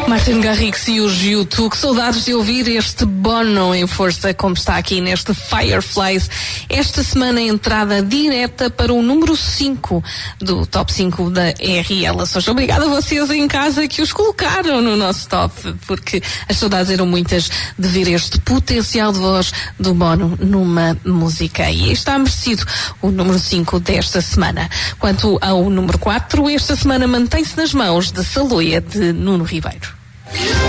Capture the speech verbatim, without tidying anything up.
Martin Garrix e os U dois, que saudades de ouvir este Bono em força, como está aqui neste Fireflies. Esta semana entrada direta para o número cinco do top cinco da R L. Sou obrigada a vocês em casa que os colocaram no nosso top, porque as saudades eram muitas de ver este potencial de voz do Bono numa música. E está merecido o número cinco desta semana. Quanto ao número quatro, esta semana mantém-se nas mãos de Saloia, de Nuno Ribeiro.